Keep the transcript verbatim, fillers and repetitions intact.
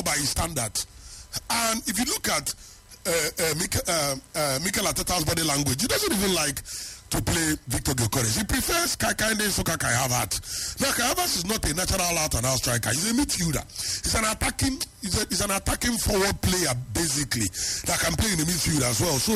poor by his standards. And if you look at uh, uh, Mikel, uh, uh, Mikel Arteta's body language, he doesn't even like to play Victor Gyökeres. He prefers Kai-Kande Soka Kai Havertz. Now Kai Havertz is not a natural out-and-out striker. He's a midfielder. He's an attacking, he's, a, he's an attacking forward player basically that can play in the midfield as well. So